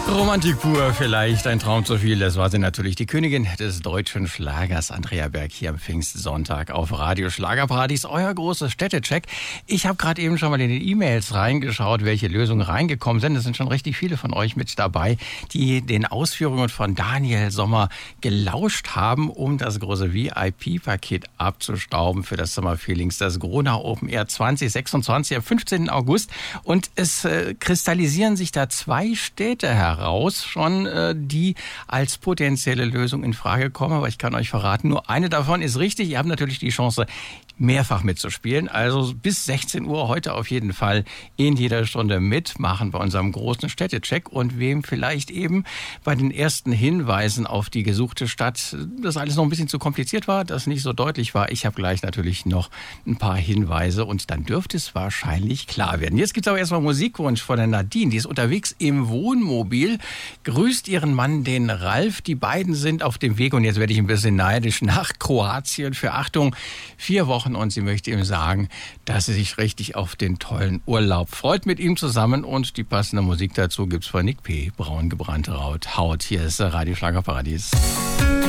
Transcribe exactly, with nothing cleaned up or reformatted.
Romantik pur, vielleicht ein Traum zu viel. Das war sie natürlich, die Königin des deutschen Schlagers, Andrea Berg, hier am Pfingstsonntag auf Radio Schlagerparadies, euer großes Städtecheck. Ich habe gerade eben schon mal in die E-Mails reingeschaut, welche Lösungen reingekommen sind. Es sind schon richtig viele von euch mit dabei, die den Ausführungen von Daniel Sommer gelauscht haben, um das große V I P-Paket abzustauben für das Summer Feelings, das Gronau Open Air zwanzig sechsundzwanzig am fünfzehnten August. Und es äh, kristallisieren sich da zwei Städte heraus. Raus schon, äh, die als potenzielle Lösung in Frage kommen. Aber ich kann euch verraten, nur eine davon ist richtig. Ihr habt natürlich die Chance, mehrfach mitzuspielen. Also bis sechzehn Uhr heute auf jeden Fall in jeder Stunde mitmachen bei unserem großen Städtecheck. Und wem vielleicht eben bei den ersten Hinweisen auf die gesuchte Stadt das alles noch ein bisschen zu kompliziert war, das nicht so deutlich war. Ich habe gleich natürlich noch ein paar Hinweise und dann dürfte es wahrscheinlich klar werden. Jetzt gibt es aber erstmal Musikwunsch von der Nadine. Die ist unterwegs im Wohnmobil, grüßt ihren Mann, den Ralf. Die beiden sind auf dem Weg und jetzt werde ich ein bisschen neidisch nach Kroatien für, Achtung, vier Wochen. Und sie möchte ihm sagen, dass sie sich richtig auf den tollen Urlaub freut mit ihm zusammen. Und die passende Musik dazu gibt's von Nick P. Braun gebrannte Haut. Hier ist Radio Schlagerparadies.